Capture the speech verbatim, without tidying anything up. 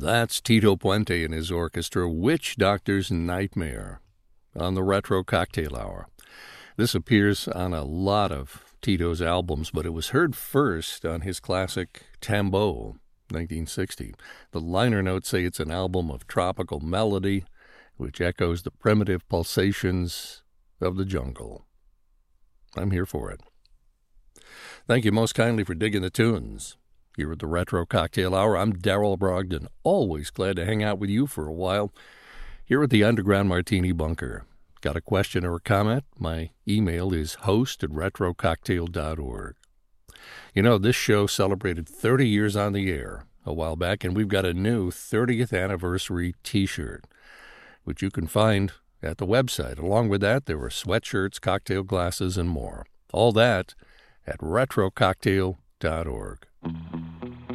That's Tito Puente and his orchestra, Witch Doctor's Nightmare, on the Retro Cocktail Hour. This appears on a lot of Tito's albums, but it was heard first on his classic Tambo, nineteen sixty. The liner notes say it's an album of tropical melody, which echoes the primitive pulsations of the jungle. I'm here for it. Thank you most kindly for digging the tunes. Here at the Retro Cocktail Hour, I'm Darrell Brogdon, always glad to hang out with you for a while here at the Underground Martini Bunker. Got a question or a comment? My email is host at retro cocktail dot org. You know, this show celebrated thirty years on the air a while back, and we've got a new thirtieth anniversary T-shirt, which you can find at the website. Along with that, there were sweatshirts, cocktail glasses, and more. All that at retro cocktail dot org. Mm-hmm.